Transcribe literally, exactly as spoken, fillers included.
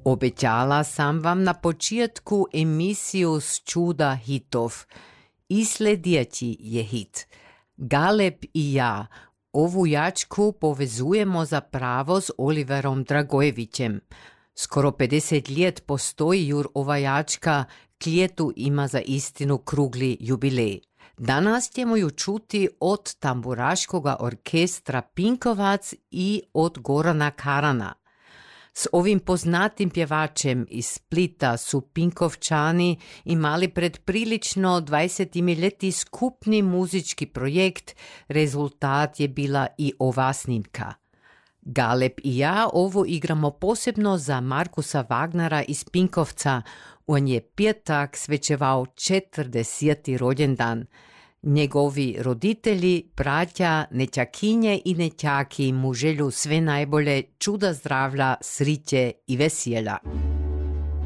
Obećala sam vam na početku emisiju s čuda hitov. I sljedeći je hit. Galeb i ja ovu jačku povezujemo zapravo s Oliverom Dragojevićem. Skoro pedeset let postoji jur ova jačka, kljetu ima za istinu krugli jubilej. Danas ćemo ju čuti od tamburaškoga orkestra Pinkovac i od Gorana Karana. S ovim poznatim pjevačem iz Splita su Pinkovčani imali pred prilično dvajsetimi leti skupni muzički projekt, rezultat je bila i ova snimka. Galeb i ja ovo igramo posebno za Markusa Wagnera iz Pinkovca. On je petak svečeval četrdeseti rođendan. Njegovi roditelji, braća, nećakinje i nećaki mu želju sve najbolje, čuda zdravlja, sriće i vesela.